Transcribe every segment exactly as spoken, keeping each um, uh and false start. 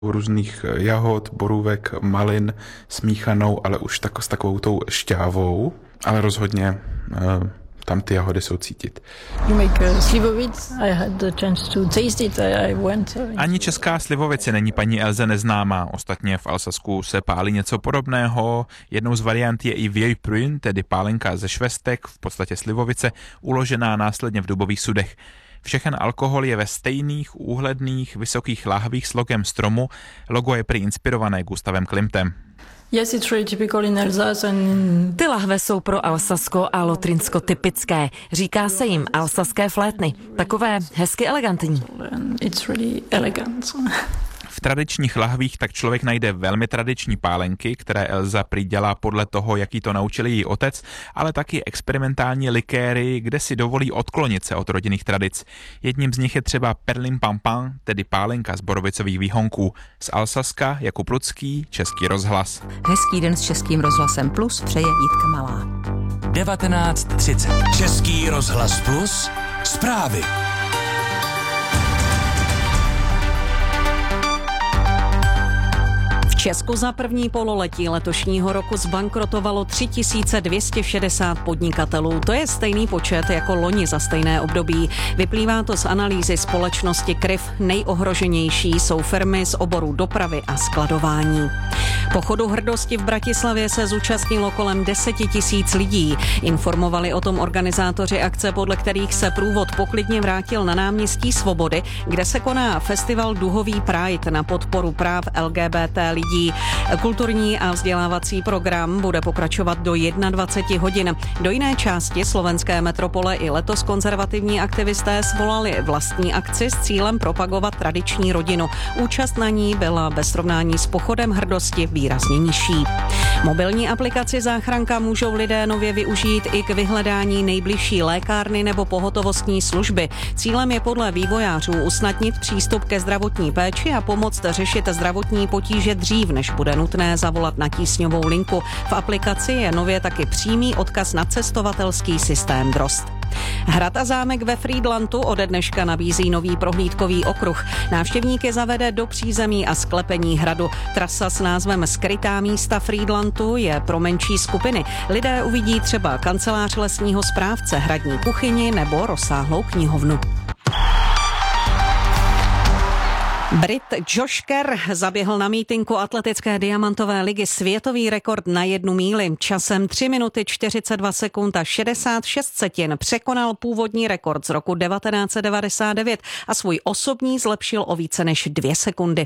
různých jahod, borůvek, malin smíchanou, ale už tak, s takovou tou šťávou, ale rozhodně uh, tam ty jahody jsou cítit. Ani česká slivovice není paní Elze neznámá. Ostatně v Alsasku se pálí něco podobného. Jednou z variant je i vieille prune, tedy pálenka ze švestek, v podstatě slivovice, uložená následně v dubových sudech. Všechen alkohol je ve stejných, úhledných, vysokých láhvích s logem stromu. Logo je prý inspirované Gustavem Klimtem. Yes, it's really typical in Alsace and... Ty lahve jsou pro Alsasko a Lotrinsko typické. Říká se jim alsaské flétny. Takové hezky elegantní. It's really elegant. V tradičních lahvích tak člověk najde velmi tradiční pálenky, které Elza prý dělá podle toho, jaký to naučil její otec, ale taky experimentální likéry, kde si dovolí odklonit se od rodinných tradic. Jedním z nich je třeba Perlin Pampan, tedy pálenka z borovicových výhonků. Z Alsaska Jakub Lucký, Český rozhlas. Hezký den s Českým rozhlasem Plus přeje Jitka Malá. devatenáct třicet. Český rozhlas Plus. Zprávy. V Česku za první pololetí letošního roku zbankrotovalo tři tisíce dvě stě šedesát podnikatelů. To je stejný počet jako loni za stejné období. Vyplývá to z analýzy společnosti Kryv. Nejohroženější jsou firmy z oboru dopravy a skladování. Pochodu hrdosti v Bratislavě se zúčastnilo kolem deset tisíc lidí. Informovali o tom organizátoři akce, podle kterých se průvod poklidně vrátil na náměstí Svobody, kde se koná festival Duhový Pride na podporu práv L G B T lidí. Kulturní a vzdělávací program bude pokračovat do dvacet jedna hodin. Do jiné části slovenské metropole i letos konzervativní aktivisté svolali vlastní akci s cílem propagovat tradiční rodinu. Účast na ní byla ve srovnání s pochodem hrdosti výrazně nižší. Mobilní aplikaci Záchranka můžou lidé nově využít i k vyhledání nejbližší lékárny nebo pohotovostní služby. Cílem je podle vývojářů usnadnit přístup ke zdravotní péči a pomoct řešit zdravotní potíže dřív, než bude nutné zavolat na tísňovou linku. V aplikaci je nově taky přímý odkaz na cestovatelský systém Drozd. Hrad a zámek ve Frýdlantu ode dneška nabízí nový prohlídkový okruh. Návštěvníky zavede do přízemí a sklepení hradu. Trasa s názvem Skrytá místa Frýdlantu je pro menší skupiny. Lidé uvidí třeba kancelář lesního správce, hradní kuchyni nebo rozsáhlou knihovnu. Brit Josh Kerr zaběhl na mítinku atletické diamantové ligy světový rekord na jednu míli. Časem tři minuty čtyřicet dva sekund a šedesát šest setin překonal původní rekord z roku devatenáct set devadesát devět a svůj osobní zlepšil o více než dvě sekundy.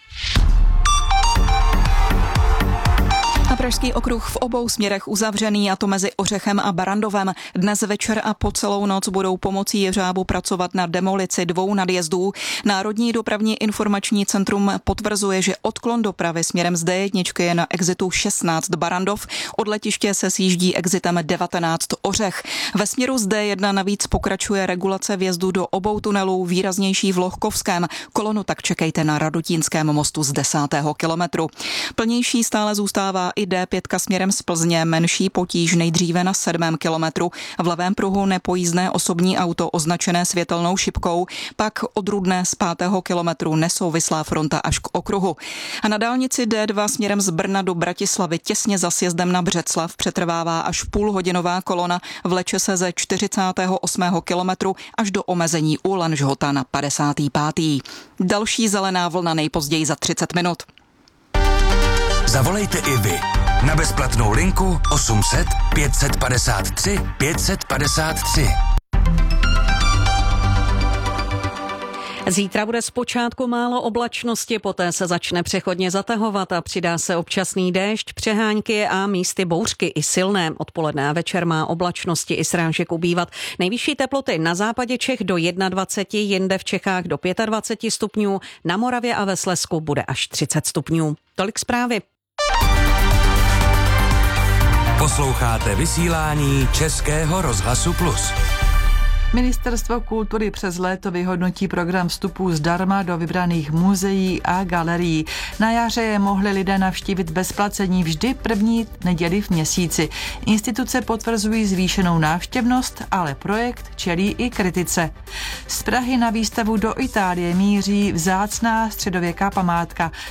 A pražský okruh v obou směrech uzavřený, a to mezi Ořechem a Barrandovem. Dnes večer a po celou noc budou pomocí jeřábu pracovat na demolici dvou nadjezdů. Národní dopravní informační centrum potvrzuje, že odklon dopravy směrem z D jedna je na exitu šestnáct Barrandov. Od letiště se sjíždí exitem devatenáct Ořech. Ve směru z D jedna navíc pokračuje regulace vjezdu do obou tunelů, výraznější v Lohkovském. Kolonu tak čekejte na Radotínském mostu z desátého kilometru. Plnější stále zůstává i D pět směrem z Plzně, menší potíž nejdříve na sedmém kilometru. V levém pruhu nepojízdné osobní auto označené světelnou šipkou, pak od Rudné z pátého kilometru nesouvislá fronta až k okruhu. A na dálnici D dva směrem z Brna do Bratislavy těsně za sjezdem na Břeclav přetrvává až půlhodinová kolona, vleče se ze čtyřicátého osmého kilometru až do omezení u Lanžhota na padesátý pátý Další zelená vlna nejpozději za třicet minut. Zavolejte i vy na bezplatnou linku osm set pět padesát tři pět padesát tři. Zítra bude zpočátku málo oblačnosti, poté se začne přechodně zatahovat a přidá se občasný déšť, přehánky a místy bouřky i silné. Odpoledne a večer má oblačnosti i srážek ubývat. Nejvyšší teploty na západě Čech do dvacet jedna, jinde v Čechách do dvacet pět stupňů, na Moravě a ve Slezsku bude až třicet stupňů. Tolik zprávy. Posloucháte vysílání Českého rozhlasu Plus. Ministerstvo kultury přes léto vyhodnotí program vstupů zdarma do vybraných muzeí a galerií. Na jaře je mohli lidé navštívit bez placení vždy první neděli v měsíci. Instituce potvrzují zvýšenou návštěvnost, ale projekt čelí i kritice. Z Prahy na výstavu do Itálie míří vzácná středověká památka.